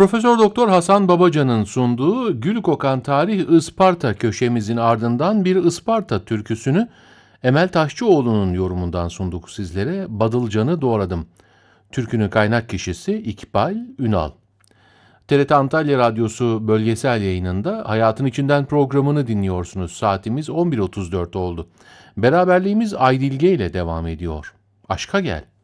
Profesör Doktor Hasan Babacan'ın sunduğu Gül Kokan Tarih Isparta köşemizin ardından bir Isparta türküsünü Emel Taşçıoğlu'nun yorumundan sunduk sizlere. Badılcan'ı doğradım. Türkünün kaynak kişisi İkbal Ünal. TRT Antalya Radyosu bölgesel yayınında Hayatın İçinden programını dinliyorsunuz. Saatimiz 11.34 oldu. Beraberliğimiz Aydilge ile devam ediyor. Aşka gel.